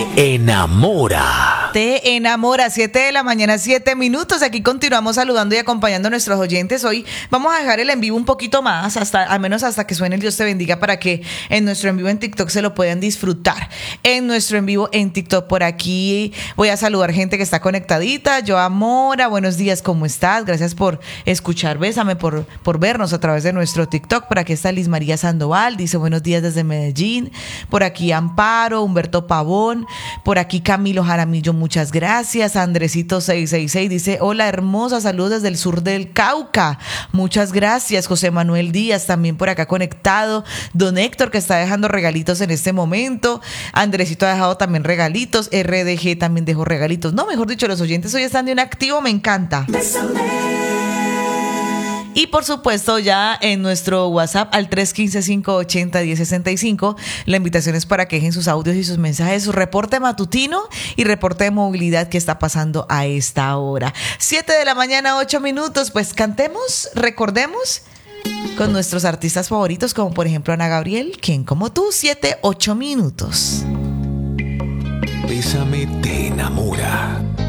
Te enamora. Te enamora, 7 de la mañana, 7 minutos. Aquí continuamos saludando y acompañando a nuestros oyentes. Hoy vamos a dejar el en vivo un poquito más, al menos hasta que suene el Dios te bendiga, para que en nuestro en vivo en TikTok se lo puedan disfrutar. En nuestro en vivo en TikTok, por aquí voy a saludar gente que está conectadita. Yo, Amora, buenos días, ¿cómo estás? Gracias por escuchar, bésame, por vernos a través de nuestro TikTok. Por aquí está Liz María Sandoval, dice buenos días desde Medellín. Por aquí Amparo, Humberto Pavón. Por aquí Camilo Jaramillo, muchas gracias. Andresito 666 dice hola hermosa, saludos desde el sur del Cauca, muchas gracias. José Manuel Díaz también por acá conectado. Don Héctor, que está dejando regalitos en este momento. Andresito ha dejado también regalitos. RDG también dejó regalitos. No, mejor dicho, los oyentes hoy están de un activo, me encanta. Y por supuesto ya en nuestro WhatsApp al 315-580-1065 la invitación es para que dejen sus audios y sus mensajes, su reporte matutino y reporte de movilidad que está pasando a esta hora. 7 de la mañana, 8 minutos, pues cantemos, recordemos con nuestros artistas favoritos como por ejemplo Ana Gabriel, quien como tú, 7, 8 minutos. Bésame te enamora.